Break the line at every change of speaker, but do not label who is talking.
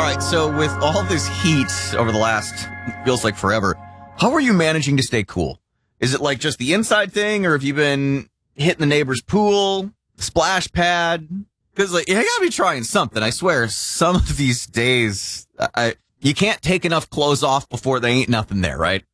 right, so with all this heat over the last, feels like forever, how are you managing to stay cool? Is it like just the inside thing, or have you been hitting the neighbor's pool, splash pad? Because like, you gotta be trying something. I swear, some of these days, you can't take enough clothes off before there ain't nothing there, right?